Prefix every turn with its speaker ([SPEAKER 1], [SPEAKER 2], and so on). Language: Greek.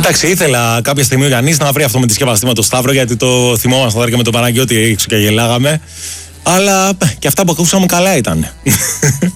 [SPEAKER 1] Εντάξει, ήθελα κάποια στιγμή ο Γιάννης να βρει αυτό με τη σκευαστή με το Σταύρο, γιατί το θυμόμαστε και με τον Παναγιώτη έξω και γελάγαμε. Αλλά και αυτά που ακούσαμε καλά ήταν.